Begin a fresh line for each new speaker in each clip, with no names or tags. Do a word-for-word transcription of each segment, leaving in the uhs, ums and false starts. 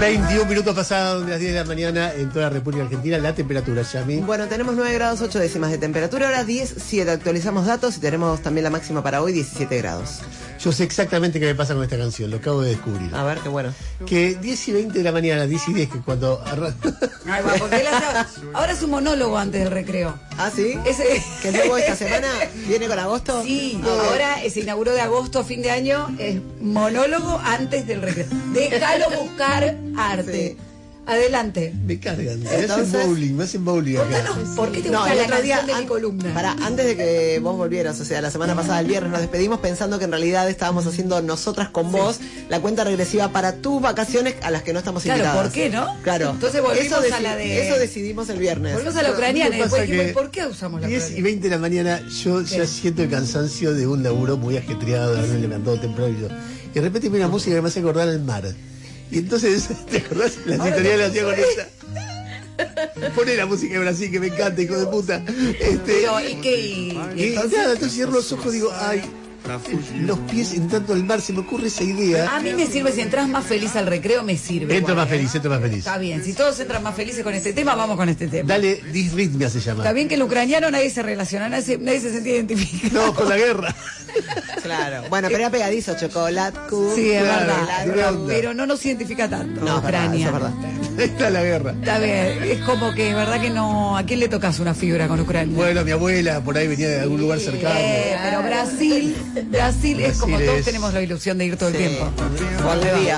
veintiún minutos pasados de las diez de la mañana en toda la República Argentina. La temperatura, Yami.
Bueno, tenemos nueve grados ocho décimas de temperatura, ahora diez siete. Actualizamos datos y tenemos también la máxima para hoy, diecisiete grados.
Yo sé exactamente qué me pasa con esta canción, lo acabo de descubrir.
A ver, qué bueno.
Que diez y veinte de la mañana, diez y diez, que cuando...
Ay, va, porque él hace... Ahora es un monólogo antes del recreo.
¿Ah, sí?
Ese...
¿Que luego esta semana viene con agosto?
Sí, ahora se inauguró de agosto a fin de año, es monólogo antes del recreo. Déjalo buscar arte. Sí. Adelante.
Me cargan, me
Entonces,
hacen bowling, me hacen bowling acá.
Contanos, ¿por qué te
No,
gusta
el
la
otro día,
canción de mi
an-
columna?
Para, antes de que vos volvieras, o sea, la semana pasada, el viernes, nos despedimos pensando que en realidad estábamos haciendo nosotras con
Sí.
vos la cuenta regresiva para tus vacaciones a las que no estamos
Claro,
invitadas.
¿por qué no?
Claro.
Entonces volvimos
eso
a
deci-
la de-
Eso decidimos el viernes.
Volvemos a la ucraniana y
Lo que
después
pasa
dijimos,
que
¿por qué usamos la
diez y
ucraniana?
veinte de la mañana yo ya
¿Qué?
siento el cansancio de un laburo muy ajetreado, de haberme levantado temprano y yo. Y de repente viene una música que me hace acordar al mar. Y entonces, ¿te acordás? La sintonía la hacía con esta. Poné la música de Brasil que me encanta, hijo de puta. Este,
Pero, ¿y qué? Y, y
y
entonces,
nada, entonces cierro los ojos y digo, ay, los pies entrando al mar, se me ocurre esa idea.
a mí me sirve, si entras más feliz al recreo, me sirve.
Entro
igual,
más
¿eh?
feliz, entro más feliz.
Está bien, si todos entran más felices con este tema, vamos con este tema.
Dale, disritmia se llama.
Está bien que el ucraniano nadie se relaciona, nadie se, nadie se sentía identificado.
No, con la guerra.
Claro. Bueno, pero era pegadizo, chocolate.
Sí, es
Claro,
verdad.
tiene onda.
Pero no nos identifica tanto,
No, es verdad,
Ucrania.
eso es verdad.
Ahí está la guerra.
Está bien, es como que es verdad que no. ¿A quién le tocas una fibra con Ucrania?
Bueno, mi abuela por ahí venía de algún lugar cercano.
Eh, pero Brasil, Brasil es como
Brasil
todos
es-
tenemos la ilusión de ir todo el
Sí.
tiempo.
Volvería.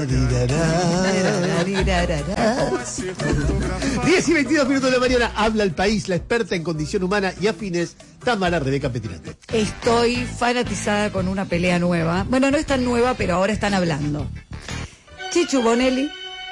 diez y veintidós minutos de la mañana, habla el país, la experta en condición humana y afines, Tamara Rebeca Petinato.
Estoy fanatizada con una pelea nueva. Bueno, no es tan nueva, pero ahora están hablando. Chechu Bonelli,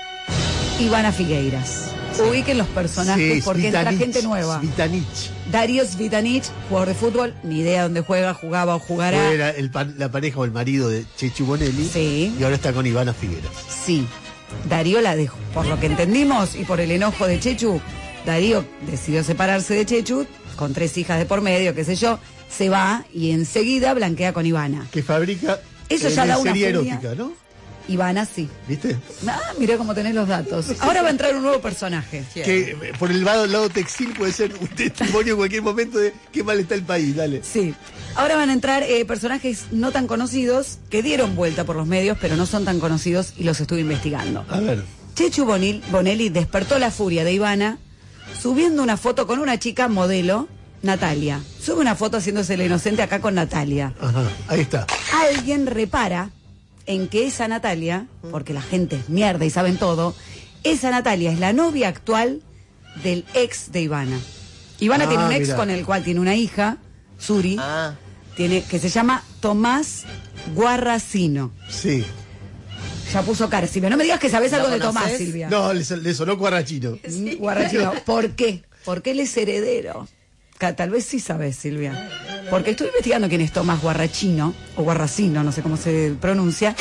Ivana Figueiras. Ubiquen los personajes
Sí,
porque entra
Svitanich,
gente nueva.
Svitanich.
Dario Svitanich, jugador de fútbol, ni idea dónde juega, jugaba o jugará.
Era el pa- la pareja o el marido de Chechu Bonelli.
Sí.
Y ahora está con Ivana Figueras.
Sí, Darío la dejó. Por lo que entendimos y por el enojo de Chechu, Darío decidió separarse de Chechu, con tres hijas de por medio, qué sé yo, se va y enseguida blanquea con Ivana.
Que fabrica
Eso
eh,
ya da una
serie
furia.
erótica, ¿no?
Ivana sí.
¿Viste?
Ah, mirá cómo tenés los datos. Ahora va a entrar un nuevo personaje.
Que eh, por el lado, lado textil puede ser un testimonio en cualquier momento de qué mal está el país, dale.
Sí. Ahora van a entrar eh, personajes no tan conocidos que dieron vuelta por los medios, pero no son tan conocidos y los estuve investigando.
A ver.
Chechu Bonil- Bonelli despertó la furia de Ivana subiendo una foto con una chica modelo, Natalia. Sube una foto haciéndose la inocente acá con Natalia.
Ajá, ahí está.
Alguien repara en que esa Natalia, porque la gente es mierda y saben todo, esa Natalia es la novia actual del ex de Ivana. Ivana
Ah,
tiene un ex
mirá.
con el cual tiene una hija, Suri,
Ah.
tiene, que se llama Tomás Guarracino.
Sí.
Ya puso cara, Silvia. No me digas que sabés
¿Lo
algo de Tomás,
conocés?
Silvia.
No, le, son- le sonó cuarrachino.
Mm, Guarrachino. ¿Por qué? Porque él es heredero. Ca- Tal vez sí sabes, Silvia. Porque estoy investigando quién es Tomás Guarrachino, o Guarracino, no sé cómo se pronuncia.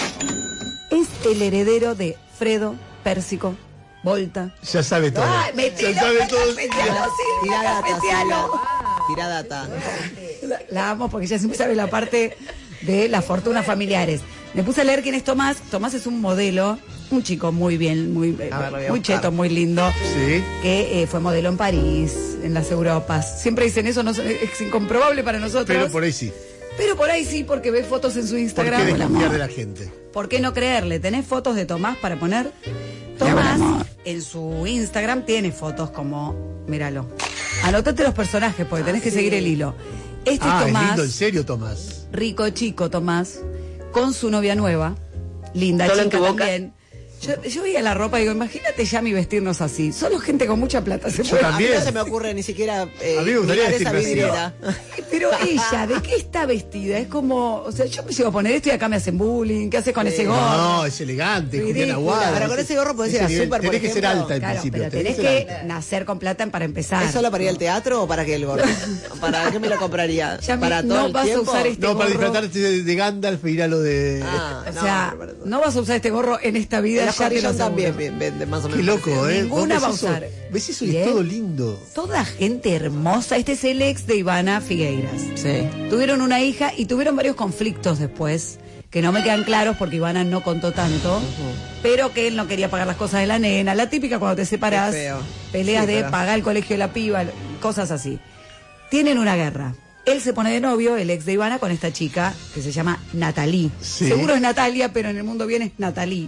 Es el heredero de Fredo, Pérsico, Volta.
Ya sabe todo.
Ah,
ya
metelo,
sabe todo.
metelo, Silvia,
Tira data,
metelo.
Silvia. Tira data.
La, la amo porque ella siempre sabe la parte de las fortunas familiares. Me puse a leer quién es Tomás. Tomás es un modelo, un chico muy bien, muy, eh,
A ver, lo voy a
muy
buscar.
cheto, muy lindo.
Sí.
Que eh, fue modelo en París, en las Europas. Siempre dicen eso, no, es incomprobable para nosotros.
Pero por ahí sí.
Pero por ahí sí, porque ves fotos en su
¿Por
Instagram.
qué
Hola,
desconfiar
amor.
de la gente?
¿Por qué no creerle? ¿Tenés fotos de Tomás para poner? Tomás en su Instagram tiene fotos como, míralo. Anotate los personajes porque tenés que seguir el hilo. Este
Ah,
es
es
Tomás,
lindo, en serio, Tomás.
rico chico Tomás, con su novia nueva, linda
Solo en
chica
tu boca.
también. Yo, yo veía la ropa y digo, imagínate ya mi vestirnos así. Solo gente con mucha plata se
Yo
puede.
A mí
también.
no se me ocurre ni siquiera eh,
A mí me gustaría
mirar esa
vestirme así.
vidriera.
Pero ella, ¿de qué está vestida? Es como, o sea, yo me llego a poner esto y acá me hacen bullying. ¿Qué haces con ese gorro?
No, es elegante,
Ridícula.
Juliana Aguada.
Pero con ese gorro podés ir a
nivel.
súper, por
Tenés que ser
ejemplo.
alta al
Claro,
principio.
pero tenés
ser
que
alta.
nacer con plata para empezar.
¿Es solo para ir al teatro o para qué el gorro? ¿Para qué me lo compraría?
Ya
¿Para
no
todo el
vas a
tiempo?
usar este
No, para
gorro.
disfratarte de, de Gandalf, ir a lo de...
Ah,
O
no,
sea,
pero-
no vas a usar este gorro en esta vida.
El
ya te lo
acordeón también
aseguro.
ven- vende más o menos.
Qué loco, ¿eh?
Ninguna
¿Vos
va a
ves eso?
usar.
¿Ves eso? Y
Bien.
es todo lindo.
Toda gente hermosa. Este es el ex de Ivana Figueiras.
Sí.
Tuvieron una hija y tuvieron varios conflictos después que no me quedan claros porque Ivana no contó tanto, uh-huh. pero que él no quería pagar las cosas de la nena, la típica cuando te separás, peleas sí, de pero... pagar el colegio de la piba, cosas así. Tienen una guerra. Él se pone de novio, el ex de Ivana, con esta chica que se llama Natalie. Sí. Seguro es Natalia, pero en el mundo bien es Natalie.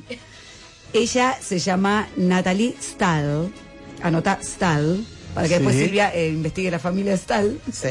Ella se llama Natalie Stahl, anota Stahl, para que sí. después Silvia eh, investigue la familia Stahl.
Sí.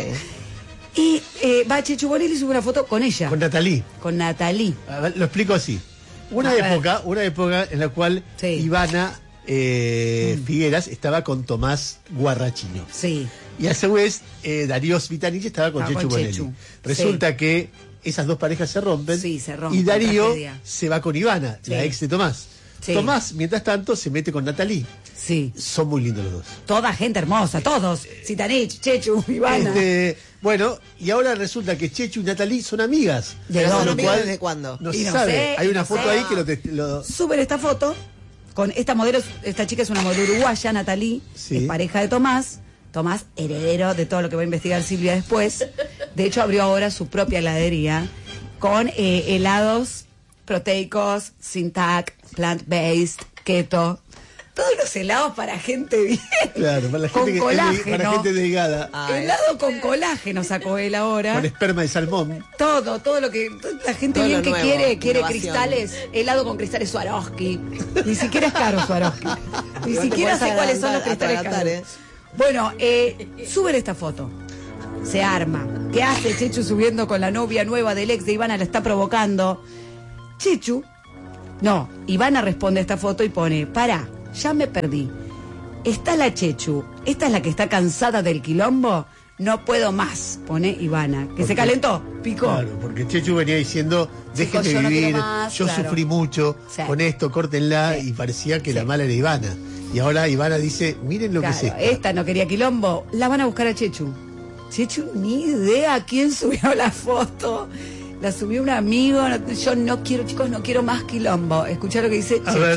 Y eh, va a Chechu Bonelli y sube una foto con ella.
Con Natalie.
Con Natalie.
Ver, lo explico así. Una a época, ver. una época en la cual sí. Ivana eh, mm. Figueras estaba con Tomás Guarrachino.
Sí.
Y a su vez, eh, Darío Svitanich estaba con, no, Chechu, con Bonelli. Chechu. Resulta sí. que esas dos parejas se rompen.
Sí, se rompen.
Y Darío se va con Ivana, sí. la ex de Tomás. Sí. Tomás, mientras tanto, se mete con Natalie.
Sí.
Son muy lindos los dos.
Toda gente hermosa, todos. Svitanich, Chechu, Ivana.
Este, bueno, y ahora resulta que Chechu y Natalie son amigas.
¿De son amigas desde cuándo?
No se no sabe. Sé, Hay una no foto sé. ahí que lo, te, lo...
Suben esta foto con esta modelo, esta chica es una modelo uruguaya, Natalie, sí. es pareja de Tomás. Tomás, heredero de todo lo que va a investigar Silvia después. De hecho, abrió ahora su propia heladería con eh, helados proteicos, sin tac, plant-based, keto. Todos los helados para gente bien.
Claro, para la gente,
con
que,
colágeno.
Para gente delgada.
Ay. Helado con colágeno sacó él ahora.
Con esperma de salmón.
Todo, todo lo que... La gente todo bien que nuevo, quiere, quiere cristales. Helado con cristales Swarovski. Ni siquiera es caro Swarovski. Ni siquiera sé cuáles son los cristales caros. ¿eh? Bueno, eh, suben esta foto. Se arma. ¿Qué hace Chechu subiendo con la novia nueva del ex de Ivana? La está provocando. Chechu... No, Ivana responde a esta foto y pone, pará, ya me perdí. Está la Chechu, esta es la que está cansada del quilombo, no puedo más, pone Ivana. Que se calentó, picó.
Claro, porque Chechu venía diciendo, déjenme yo vivir, no más, yo claro. sufrí mucho sí. con esto, córtenla, sí. y parecía que sí. la mala era Ivana. Y ahora Ivana dice, miren lo claro, que es esta.
Esta no quería quilombo, la van a buscar a Chechu. Chechu, ni idea a quién subió la foto. La subió un amigo, yo no quiero, chicos, no quiero más quilombo. Escuchá lo que dice
a
Chechu.
Ver.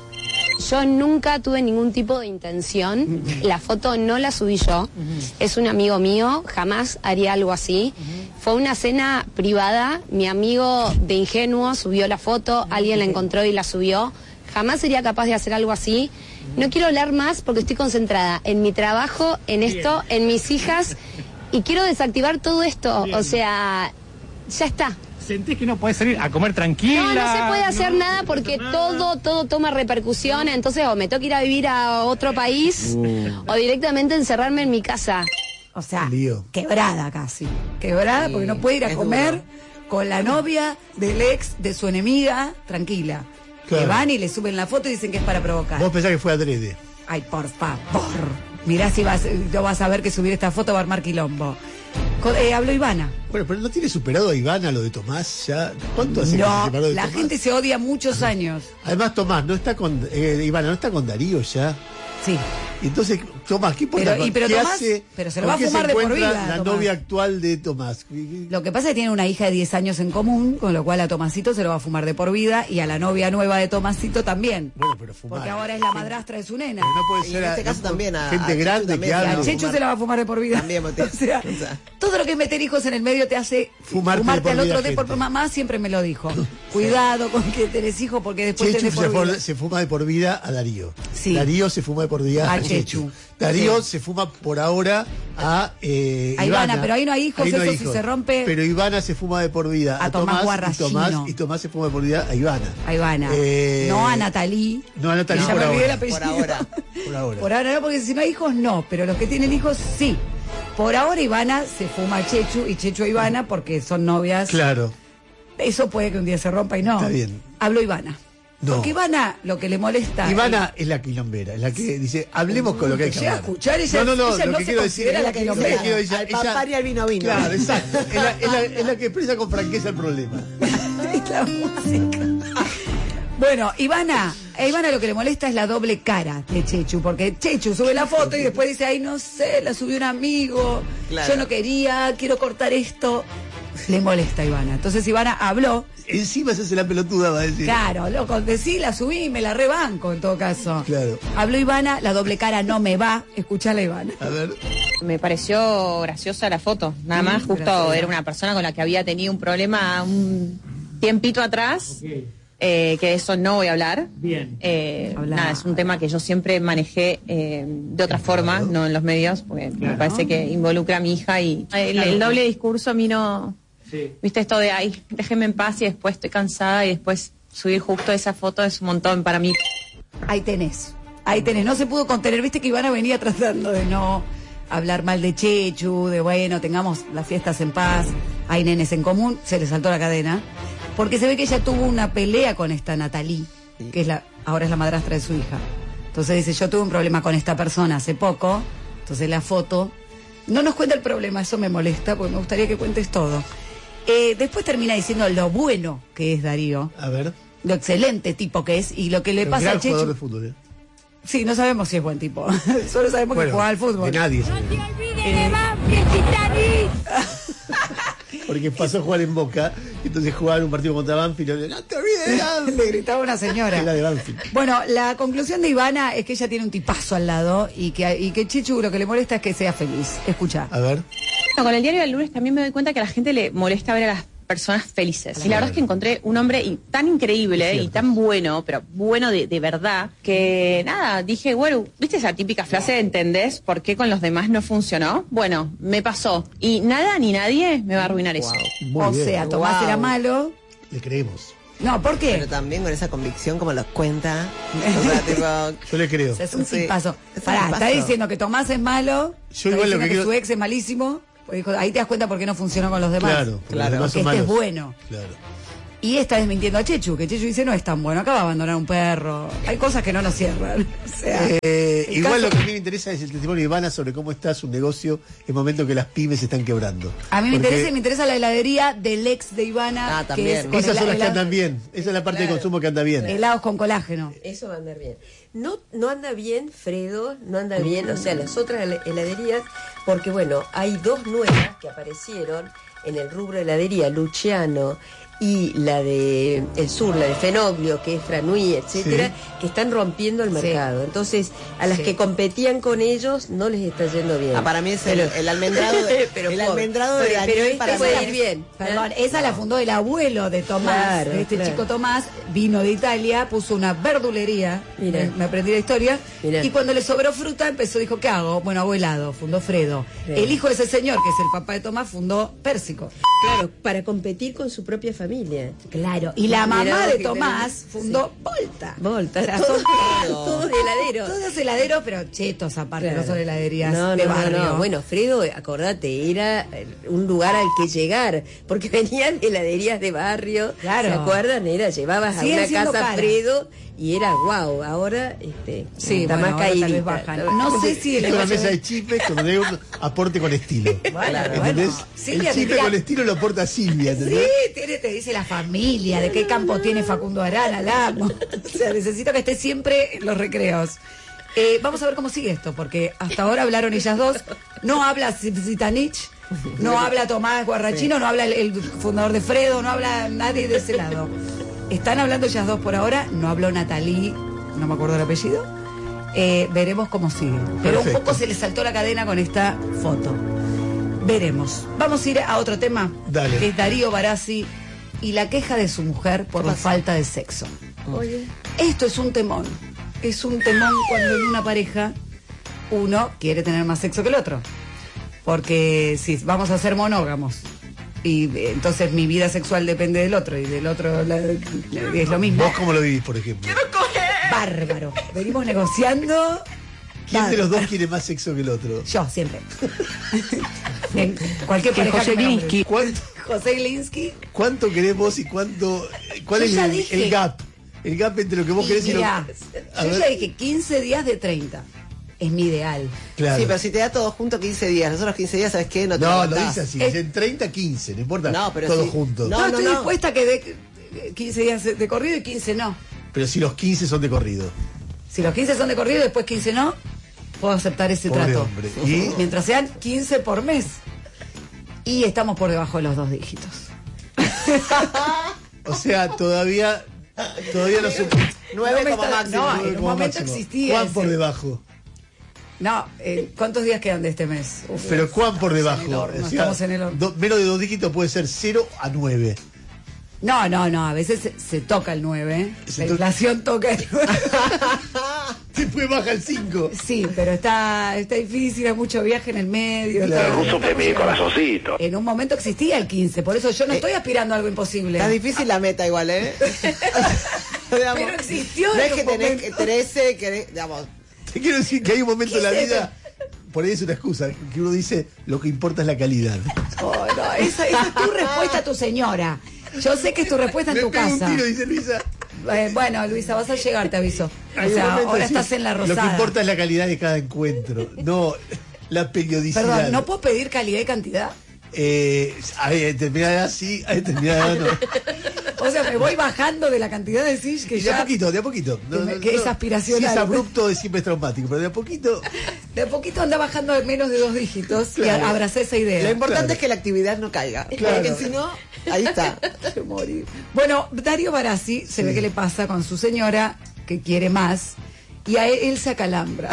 Yo nunca tuve ningún tipo de intención, la foto no la subí yo, uh-huh. es un amigo mío, jamás haría algo así. Uh-huh. Fue una cena privada, mi amigo de ingenuo subió la foto, alguien la encontró y la subió. Jamás sería capaz de hacer algo así. No quiero hablar más porque estoy concentrada en mi trabajo, en esto, Bien. en mis hijas, y quiero desactivar todo esto, Bien. o sea... Ya está.
¿Sentís que no podés salir a comer tranquila?
No, no se puede hacer no, nada porque nada. todo todo toma repercusión. Entonces o me toca ir a vivir a otro país uh. o directamente encerrarme en mi casa.
O sea, Lío. quebrada casi. Quebrada sí, porque no puede ir a comer duro. con la novia del ex de su enemiga, tranquila. Claro. Que van y le suben la foto y dicen que es para provocar.
Vos pensás que fue adrede.
Ay, por favor. Mirá si vas, no vas a ver que subir esta foto va a armar quilombo. Eh, habló Ivana.
Bueno, pero ¿no tiene superado a Ivana lo de Tomás ya? ¿Cuánto hace
no,
que se separó de
la
Tomás?
gente se odia muchos años.
Además, Tomás no está con... Eh, Ivana no está con Darío ya.
Sí.
Y entonces, Tomás, ¿qué importa?
Pero, y, pero
¿Qué
Tomás,
hace?
Pero se lo va a fumar de por vida.
La
Tomás.
novia actual de Tomás.
Lo que pasa es que tiene una hija de diez años en común, con lo cual a Tomasito se lo va a fumar de por vida y a la novia nueva de Tomasito también.
Bueno, pero fumar.
Porque ahora es la madrastra de su nena.
Pero no puede ser.
Y en este
a,
caso
no,
también a
gente
a
grande
también,
que habla.
A Chechu se la va a fumar de por vida.
También,
o sea, o sea, todo lo que es meter hijos en el medio te hace
Fumarte
fumarte al otro
de
de por mamá siempre me lo dijo. Cuidado con que tenés hijos porque después
Chechu
tenés por
se,
vida.
se fuma de por vida a Darío.
Sí.
Darío se fuma de por vida a, a Chechu. Chechu. Darío sí. se fuma por ahora a, eh,
a Ivana,
Ivana,
pero ahí no hay hijos,
ahí no
eso
hay
si
hijos.
se rompe.
Pero Ivana se fuma de por vida a, a Tomás, Tomás, y Tomás y Tomás se fuma de por vida a Ivana.
A Ivana. Eh, no a Natalie.
No a Natalie
por,
por, ahora.
por
ahora.
Por ahora.
Por ahora no, porque si no hay hijos no, pero los que tienen hijos sí. Por ahora Ivana se fuma a Chechu y Chechu a Ivana porque son novias.
Claro.
Eso puede que un día se rompa y no.
Está bien.
Habló Ivana. No. Porque Ivana lo que le molesta.
Ivana es, es la quilombera, es la que dice, hablemos con lo que hay que hablar.
A escuchar, ella,
no, no, no,
ella
lo
no
que
se
quiero decir
la quilombera.
Quiero decir,
al papá y al vino vino.
Claro, exacto. Es la, es, la, es la que expresa con franqueza el problema.
Es la música. Bueno, Ivana, a Ivana lo que le molesta es la doble cara de Chechu, porque Chechu sube la foto y después dice, ay, no sé, la subió un amigo, claro. yo no quería, quiero cortar esto. Le molesta a Ivana. Entonces Ivana habló.
Encima se hace la pelotuda, va a decir.
Claro, loco, decí, la subí y me la rebanco en todo caso.
Claro.
Habló Ivana, la doble cara no me va. Escuchala, Ivana.
A ver.
Me pareció graciosa la foto, nada más, mm, justo graciosa. Era una persona con la que había tenido un problema un tiempito atrás,
Ok.
eh, que de eso no voy a hablar.
Bien.
Eh,
Habla.
nada, es un tema que yo siempre manejé eh, de otra forma, no en los medios, porque me
Claro.
parece que involucra a mi hija y el, el doble discurso a mí no...
Sí.
Viste esto de, ay, déjeme en paz y después estoy cansada y después subir justo esa foto es un montón para mí.
Ahí tenés, ahí tenés, no se pudo contener, viste que Ivana venía tratando de no hablar mal de Chechu, de bueno, tengamos las fiestas en paz, hay nenes en común, se le saltó la cadena, porque se ve que ella tuvo una pelea con esta Natalie, que es la, ahora es la madrastra de su hija. Entonces dice, yo tuve un problema con esta persona hace poco, entonces la foto, no nos cuenta el problema, eso me molesta, porque me gustaría que cuentes todo. Eh, después termina diciendo lo bueno que es Darío,
A ver.
lo excelente tipo que es, y lo que le
Un
pasa
gran
a Chechu.
jugador de fútbol. ¿eh?
Sí, no sabemos si es buen tipo. Solo sabemos que
Bueno,
juega al fútbol.
de nadie. Porque pasó a jugar en Boca, entonces jugaban un partido contra Banfield y le no te olvides de la-".
Le gritaba una señora.
Era de Banfield.
Bueno, la conclusión de Ivana es que ella tiene un tipazo al lado y que, y que Chechu lo que le molesta es que sea feliz. Escucha.
A ver.
No, con el diario del lunes también me doy cuenta que a la gente le molesta ver a las personas felices. Y la verdad es que encontré un hombre y- tan increíble
Es
y
cierto.
tan bueno, pero bueno de, de verdad, que nada, dije, bueno, ¿viste esa típica frase de ¿entendés por qué con los demás no funcionó? Bueno, me pasó. Y nada ni nadie me va a arruinar eso.
Muy
o
bien.
sea, Tomás
Wow.
era malo.
Le creemos.
No, ¿por qué?
Pero también con esa convicción como los cuenta. O sea, tipo,
Yo le creo.
O sea, es un
Sí.
tipazo.
Es un
Pará,
tipazo.
está diciendo que Tomás es malo.
Yo
está
igual lo
diciendo
que quiero-
su ex es malísimo. Pues dijo, ahí te das cuenta por qué no funcionó con los demás.
Claro, porque
Claro.
los demás
Que
son
este es
malos.
bueno.
Claro.
Y está desmintiendo a Chechu, que Chechu dice no es tan bueno, acaba de abandonar un perro. Hay cosas que no nos cierran. O sea,
Eh,
el
igual
caso-
lo que a mí me interesa es el testimonio de Ivana sobre cómo está su negocio en el momento que las pymes se están quebrando.
a mí me
Porque
interesa y me interesa la heladería del ex de Ivana.
Ah,
que
también.
es con
esas
hela-
son las que
hela-
andan bien. Esa es la parte de
Claro.
consumo que anda bien.
Helados con colágeno.
Eso va a andar bien. No, no anda bien Fredo, no anda bien, o sea, las otras hel- heladerías, porque bueno, hay dos nuevas que aparecieron en el rubro heladería, Luciano y la de El Sur, la de Fenoglio, que es Franui, etcétera, que están rompiendo el
Sí.
mercado. Entonces, a las
Sí.
que competían con ellos no les está yendo bien.
ah, para mí es el, el almendrado de,
Pero
el
pobre.
almendrado de
Pero-
Daniel
pero este
para
puede
mí.
ir bien.
Perdón, esa la fundó el abuelo de Tomás.
Claro,
de este
claro.
chico Tomás vino de Italia, puso una verdulería.
Mira.
Me, me aprendí la historia.
Mira.
Y cuando le sobró fruta, empezó, dijo, ¿qué hago? Bueno, hago helado, fundó Fredo.
Fredo.
El hijo de ese señor, que es el papá de Tomás, fundó Pérsico.
Claro, para competir con su propia familia.
Claro. Y la
Mira
mamá
vos
de
que
Tomás
tenés-
fundó Volta.
Volta,
O sea,
todos,
son
todos heladeros.
Todos heladeros, pero chetos aparte,
Claro.
no son heladerías
No,
de
no, no,
barrio.
no. Bueno, Fredo, acordate, era eh, un lugar al que llegar, porque venían de heladerías de barrio.
Claro.
¿Se acuerdan? Era, llevabas
Siguen
a una
siendo
casa
caras.
Fredo y era guau. Ahora este,
Sí,
está
bueno,
más
ahora tal
caída.
vez bajan. No sé si el
Es una
negocio
mesa
de-
de chipes con un aporte con estilo.
Bueno,
¿Entendés?
bueno. Silvia
El chipe
tendría-
con estilo lo aporta Silvia,
Sí,
¿entendés?
tiene, te dice la familia, de qué campo tiene Facundo Arana, la amo. O sea, necesito que esté siempre en los recreos. Eh, vamos a ver cómo sigue esto, porque hasta ahora hablaron ellas dos. No habla Zitanich, no habla Tomás Guarrachino, no habla el, el fundador de Fredo, no habla nadie de ese lado. Están hablando ellas dos por ahora, no habló Natalie, no me acuerdo el apellido. Eh, veremos cómo sigue. Pero un
Perfecto.
poco se le saltó la cadena con esta foto. Veremos. Vamos a ir a otro tema.
Dale.
Que es Darío Barassi y la queja de su mujer por la falta de sexo.
Oye,
Esto es un temón. Es un temón cuando en una pareja uno quiere tener más sexo que el otro. Porque si vamos a ser monógamos y eh, entonces mi vida sexual depende del otro y del otro la- es lo mismo.
¿Vos cómo lo vivís, por ejemplo?
Bárbaro. Venimos negociando.
¿Quién de los dos
Bárbaro.
quiere más sexo que el otro?
Yo, siempre. En cualquier
Que
pareja
José
que me nombres.
Glinsky.
¿Cuánto,
José Glinsky.
cuánto querés vos y cuánto... ¿Cuál
Yo
es
ya
el,
dije.
el gap? El gap entre lo que vos
Y
querés y lo
mirá,
A
yo
ver.
ya dije quince días de treinta. Es mi ideal.
Claro.
Sí, pero si te da todo junto quince días, nosotros quince días, ¿sabes qué? No te
No,
lo
no
das.
dice así.
Es-
Dice en treinta, quince, no importa.
No, pero
todos
sí.
juntos.
No,
No, estoy
no.
dispuesta a que de eh, quince días de de corrido y quince no.
Pero si los quince son de corrido.
Si los quince son de corrido y después quince no, puedo aceptar ese
Pobre
trato.
hombre. ¿Y?
Mientras sean quince por mes. Y estamos por debajo de los dos dígitos.
O sea, todavía... Todavía no se...
Nueve
No me
como
está-
máximo.
no,
nueve
en un
como
momento
máximo.
existía
¿Cuán
ese.
por debajo?
No, eh, ¿cuántos días quedan de este mes? Uf,
Pero ¿cuán por
estamos en el
debajo?
horno,
O sea,
estamos en el horno.
do- menos de dos dígitos puede ser cero a nueve.
No, no, no, a veces se, se toca el nueve. ¿eh?
Se
La
to-
inflación toca el nueve.
Después baja el cinco.
Sí, pero está, está difícil, hay mucho viaje en el medio.
Claro.
está-
Ruso te mi corazoncito.
En un momento existía el quince, por eso yo no estoy aspirando a algo imposible.
Está difícil la meta igual, ¿eh? Digamos,
Pero existió
No
en
es que
un
tenés
momento.
trece, que, digamos,
Te quiero decir que hay un momento en la
¿Qué es
vida, por ahí es una excusa, que uno dice, lo que importa es la calidad.
Oh, no, esa, esa es tu respuesta a tu señora. Yo sé que es tu respuesta en
Me
tu
pego un
casa.
tiro, dice Luisa.
Eh, bueno, Luisa, vas a llegar, te aviso. O
Hay un
sea,
momento
ahora
así,
estás en la rosada.
Lo que importa es la calidad de cada encuentro, no la periodicidad.
Perdón, ¿no puedo pedir calidad y cantidad?
Eh, hay determinada edad sí, hay determinada edad no.
O sea, me voy bajando de la cantidad de sí que
Y de a
ya...
poquito, de a poquito.
que me- que es aspiracional.
Si es abrupto, es siempre es traumático, pero de a poquito.
De a poquito anda bajando de menos de dos dígitos
Claro.
y a- abracé esa idea.
lo importante
Claro.
es que la actividad no caiga.
Claro.
Porque si no, ahí está.
Quiero morir. Bueno, Dario Barassi se ve que le pasa con su señora que quiere más y a él, él se acalambra.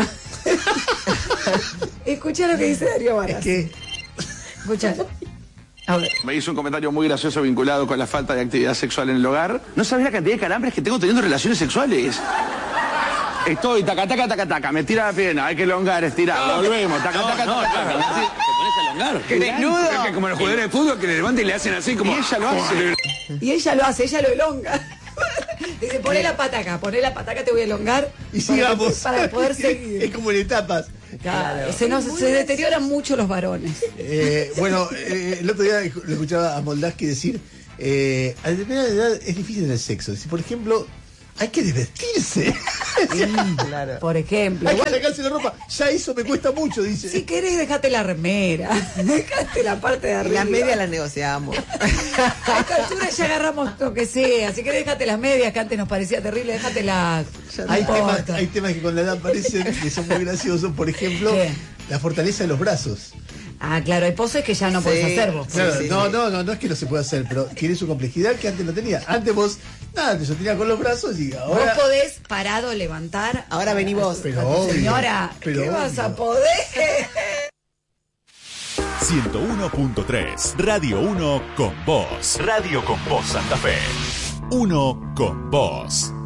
Escucha lo que dice Dario
Es
Barassi.
que
Escucha. A ver.
Me hizo un comentario muy gracioso vinculado con la falta de actividad sexual en el hogar. No sabes la cantidad de calambres que tengo teniendo relaciones sexuales. Estoy, taca, taca, taca, taca, me tira la pierna, hay que elongar, estirar, volvemos, taca, taca, taca, taca.
Te pones a elongar.
Desnudo.
Es que como los jugadores de fútbol que le levantan y le hacen así como.
Y ella lo hace.
Y ella lo hace, ella lo elonga. Dice, poné la pata acá, poné la pata acá, te voy a elongar.
y
para
sigamos.
que- Para poder seguir.
Es como en etapas.
Claro. Se, nos, se deterioran mucho los varones.
Eh, bueno, eh, el otro día lo escuchaba a Moldaski decir, eh, a determinada edad es difícil el sexo. Si, por ejemplo, hay que desvestirse.
Claro.
Por ejemplo.
Hay que
Igual,
sacarse la ropa. Ya eso me cuesta mucho, dice.
si querés, dejate la remera. Dejate la parte de
Y
arriba.
las medias las negociamos.
A esta altura ya agarramos lo que sea. Si querés, dejate las medias, que antes nos parecía terrible, déjate las.
Hay temas, hay temas que con la edad aparecen que son muy graciosos. Por ejemplo,
¿Qué?
la fortaleza de los brazos.
Ah, claro, hay poses que ya no
Sí.
podés hacer vos.
Claro,
sí,
no,
sí.
no, no, no es que no se pueda hacer, pero tiene su complejidad que antes no tenía. Antes vos, nada, te sostenía con los brazos y ahora.
Vos podés parado levantar.
Ahora vení vos.
Pero
a tu
obvio,
señora,
pero
¿qué vas a
obvio.
poder?
ciento uno punto tres Radio uno con Voz. Radio con Voz Santa Fe. Uno con Voz.